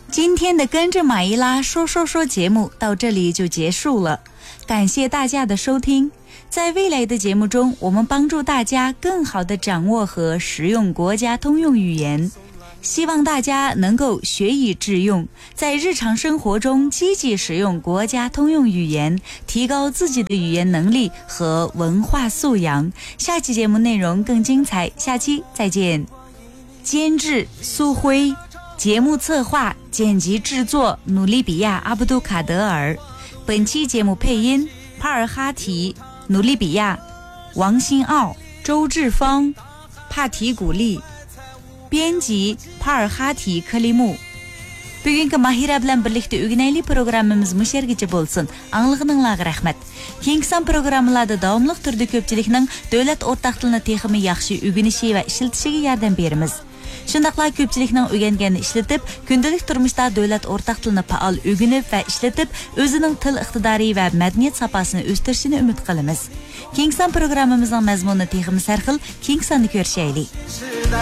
今天的跟着马伊拉说说说节目到这里就结束了，感谢大家的收听。在未来的节目中，我们帮助大家更好地掌握和使用国家通用语言，希望大家能够学以致用，在日常生活中积极使用国家通用语言，提高自己的语言能力和文化素养。下期节目内容更精彩，下期再见。监制苏辉，节目策划、剪辑制作努利比亚阿布杜卡德尔，本期节目配音帕尔哈提、努利比亚、王新奥、周志峰、帕提古利，编辑帕尔哈提克里木。Bugungi Mahira bilan birlikda o'rganaylik programmamiz mushargacha bo'lsin. Anglag'ininglarga rahmat. Keyingi son programmalarda davomli turda ko'pchilikning davlat o'rtaq tilini texmi yaxshi o'rganishi va ishlatishiga yordam beramiz. Shundaqla ko'pchilikning o'rganganini ishlatib, kundalik turmushda davlat o'rtaq tilini faol o'rganib va ishlatib, o'zining til iqtidori va madaniyat safosini o'stirishini umid qilamiz. Keyingi son programmamizning mazmuni texmi sarxil, keyingi sonni ko'rishaylik.